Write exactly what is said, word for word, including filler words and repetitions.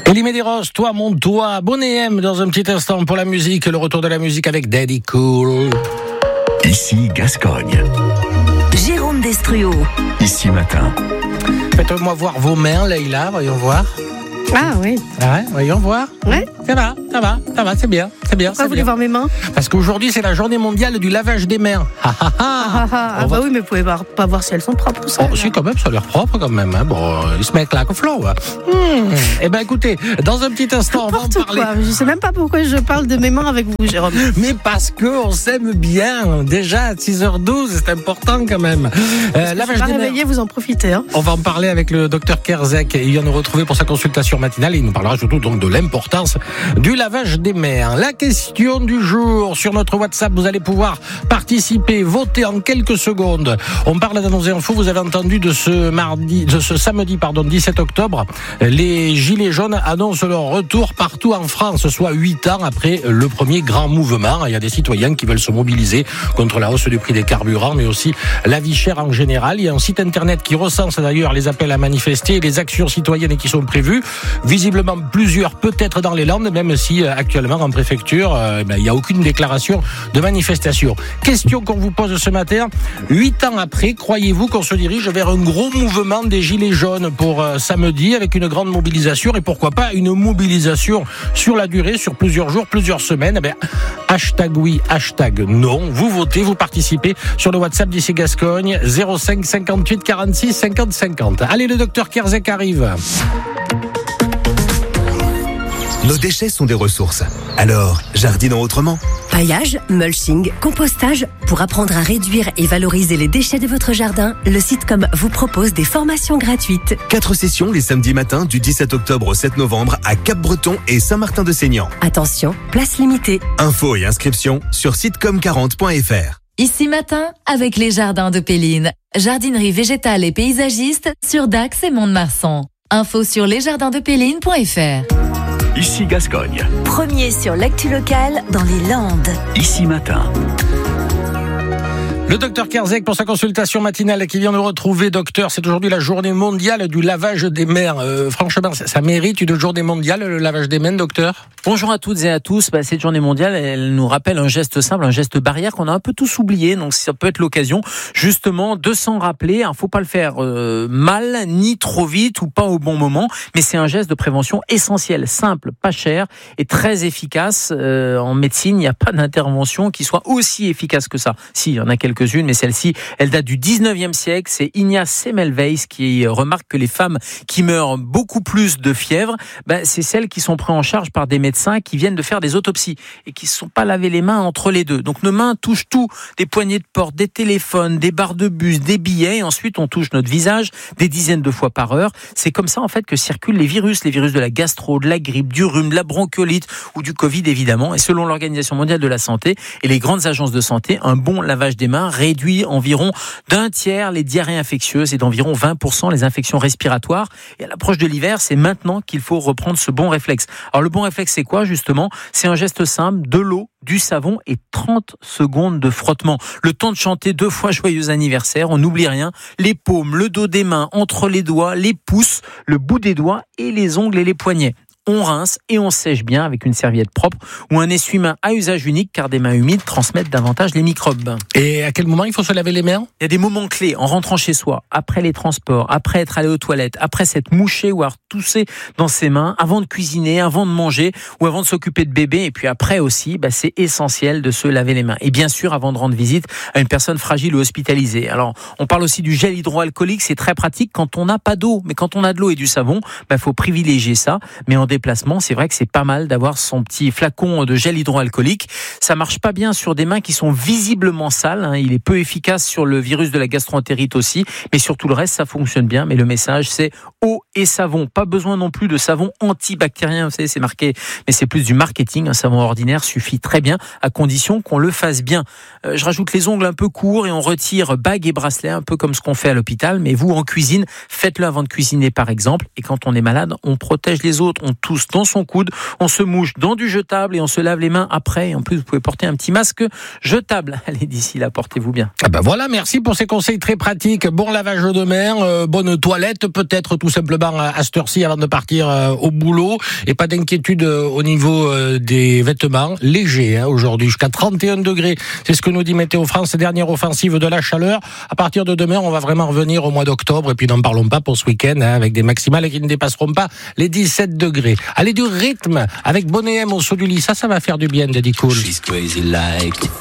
Elie Medeiros, toi, mon toi, Bonnet M dans un petit instant pour la musique, le retour de la musique avec Daddy Cool. Ici Gascogne. Jérôme Destruo. Ici Matin. Faites-moi voir vos mains, Leïla, voyons voir. Ah oui. Ah ouais, voyons voir. Ouais. Ça va, ça va, ça va, c'est bien, c'est bien. Pourquoi c'est vous voulez bien. voir mes mains? Parce qu'aujourd'hui, c'est la journée mondiale du lavage des mains. Ah ah ah. Ah, ah, ah bah oui, mais vous pouvez voir, pas voir si elles sont propres ou ça. Oh, si, quand même, ça a l'air propre quand même. Hein. Bon, ils se mettent là au flow. Hein. Hmm. Eh ben, écoutez, dans un petit instant, on va en N'importe parler. quoi. Je sais même pas pourquoi je parle de mes mains avec vous, Jérôme. Mais parce qu'on s'aime bien. Déjà, à six heures douze, c'est important quand même. Euh, Je lavage suis pas des mains. réveillée, vous en profitez. Hein. On va en parler avec le docteur Kerzek. Il vient nous retrouver pour sa consultation matinale. Il nous parlera surtout donc de l'importance du lavage des mains. La question du jour sur notre WhatsApp, vous allez pouvoir participer, voter en quelques secondes. On parle dans nos infos. Vous avez entendu de ce mardi, de ce samedi, pardon, dix-sept octobre, les gilets jaunes annoncent leur retour partout en France, soit huit ans après le premier grand mouvement. Il y a des citoyens qui veulent se mobiliser contre la hausse du prix des carburants, mais aussi la vie chère en général. Il y a un site internet qui recense d'ailleurs les appels à manifester et les actions citoyennes qui sont prévues. Visiblement plusieurs, peut-être dans les Landes, même si euh, actuellement en préfecture, euh, ben, il n'y a aucune déclaration de manifestation. Question qu'on vous pose ce matin. Huit ans après, croyez-vous qu'on se dirige vers un gros mouvement des gilets jaunes pour euh, samedi avec une grande mobilisation et pourquoi pas une mobilisation sur la durée, sur plusieurs jours, plusieurs semaines? Eh ben, hashtag oui, hashtag non. Vous votez, vous participez sur le WhatsApp d'ici Gascogne, zéro cinq cinquante-huit quarante-six cinquante cinquante. Allez, le docteur Kerzek arrive. Nos déchets sont des ressources. Alors, jardinons autrement. Paillage, mulching, compostage. Pour apprendre à réduire et valoriser les déchets de votre jardin, le Sitcom vous propose des formations gratuites. Quatre sessions les samedis matins du dix-sept octobre au sept novembre à Cap-Breton et Saint-Martin-de-Seignan. Attention, place limitée. Infos et inscriptions sur sitcom quarante point f r. Ici Matin, avec les jardins de Péline. Jardinerie végétale et paysagiste sur Dax et Mont-de-Marsan. Info sur lesjardindspéline point f r. Ici Gascogne. Premier sur l'actu locale dans les Landes. Ici Matin. Le docteur Kerzek pour sa consultation matinale qui vient nous retrouver. Docteur, c'est aujourd'hui la journée mondiale du lavage des mains. Euh, franchement, ça, ça mérite une journée mondiale, le lavage des mains, docteur? Bonjour à toutes et à tous. Bah, cette journée mondiale, elle nous rappelle un geste simple, un geste barrière qu'on a un peu tous oublié. Donc ça peut être l'occasion justement de s'en rappeler. Il ne faut pas le faire euh, mal, ni trop vite ou pas au bon moment. Mais c'est un geste de prévention essentiel, simple, pas cher et très efficace. Euh, en médecine, il n'y a pas d'intervention qui soit aussi efficace que ça. Si, il y en a quelques-unes, mais celle-ci, elle date du dix-neuvième siècle. C'est Ignace Semmelweis qui remarque que les femmes qui meurent beaucoup plus de fièvre, bah, c'est celles qui sont prises en charge par des médecins qui viennent de faire des autopsies et qui ne se sont pas lavé les mains entre les deux. Donc nos mains touchent tout, des poignées de porte, des téléphones, des barres de bus, des billets, et ensuite on touche notre visage des dizaines de fois par heure. C'est comme ça en fait que circulent les virus, les virus de la gastro, de la grippe, du rhume, de la bronchiolite ou du Covid évidemment. Et selon l'Organisation mondiale de la santé et les grandes agences de santé, un bon lavage des mains réduit environ d'un tiers les diarrhées infectieuses et d'environ vingt pour cent les infections respiratoires. Et à l'approche de l'hiver, c'est maintenant qu'il faut reprendre ce bon réflexe. Alors le bon réflexe, c'est quoi justement? C'est un geste simple, de l'eau, du savon et trente secondes de frottement. Le temps de chanter deux fois joyeux anniversaire, on n'oublie rien. Les paumes, le dos des mains, entre les doigts, les pouces, le bout des doigts et les ongles et les poignets. On rince et on sèche bien avec une serviette propre ou un essuie-main à usage unique car des mains humides transmettent davantage les microbes. Et à quel moment il faut se laver les mains? Il y a des moments clés en rentrant chez soi, après les transports, après être allé aux toilettes, après s'être mouché ou avoir toussé dans ses mains, avant de cuisiner, avant de manger ou avant de s'occuper de bébé. Et puis après aussi, bah, c'est essentiel de se laver les mains. Et bien sûr, avant de rendre visite à une personne fragile ou hospitalisée. Alors, on parle aussi du gel hydroalcoolique, c'est très pratique quand on n'a pas d'eau. Mais quand on a de l'eau et du savon, bah, faut privilégier ça. Mais en déplacement, c'est vrai que c'est pas mal d'avoir son petit flacon de gel hydroalcoolique. Ça marche pas bien sur des mains qui sont visiblement sales, hein. Il est peu efficace sur le virus de la gastroentérite aussi, mais sur tout le reste, ça fonctionne bien. Mais le message, c'est eau et savon. Pas besoin non plus de savon antibactérien, vous savez, c'est marqué, mais c'est plus du marketing. Un savon ordinaire suffit très bien, à condition qu'on le fasse bien. Euh, je rajoute les ongles un peu courts et on retire bagues et bracelets, un peu comme ce qu'on fait à l'hôpital. Mais vous, en cuisine, faites-le avant de cuisiner, par exemple. Et quand on est malade, on protège les autres, on tous dans son coude. On se mouche dans du jetable et on se lave les mains après. Et en plus, vous pouvez porter un petit masque jetable. Allez, d'ici là, portez-vous bien. Ah ben voilà, merci pour ces conseils très pratiques. Bon lavage de mains, euh, bonne toilette peut-être tout simplement à cette heure-ci avant de partir euh, au boulot. Et pas d'inquiétude euh, au niveau euh, des vêtements. Léger hein, aujourd'hui, jusqu'à trente et un degrés. C'est ce que nous dit Météo France, dernière offensive de la chaleur. À partir de demain, on va vraiment revenir au mois d'octobre. Et puis n'en parlons pas pour ce week-end, hein, avec des maximales qui ne dépasseront pas les dix-sept degrés. Allez, du rythme avec Bonnet M au saut du lit. Ça, ça va faire du bien, Daddy Cool. She's crazy like